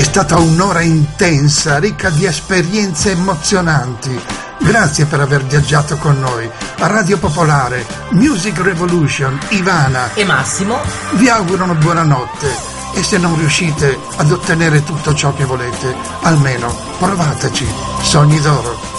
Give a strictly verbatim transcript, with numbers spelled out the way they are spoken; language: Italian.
stata un'ora intensa, ricca di esperienze emozionanti. Grazie per aver viaggiato con noi. A Radio Popolare, Music Revolution, Ivana e Massimo vi augurano buonanotte e se non riuscite ad ottenere tutto ciò che volete, almeno provateci. Sogni d'oro.